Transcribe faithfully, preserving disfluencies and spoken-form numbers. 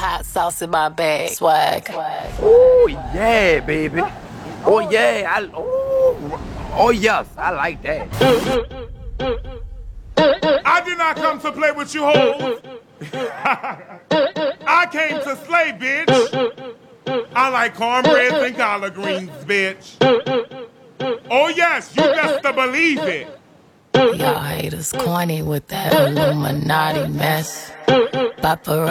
hot sauce in my bag. Swag. Swag. Oh yeah, baby. Oh yeah. I, oh, oh yes, I like that. I did not come to play with you hoes. I came to slay, bitch. I like cornbread and collard greens, bitch. Oh yes, you best to believe it. Y'all haters corny with that Illuminati mess. Paparazzi.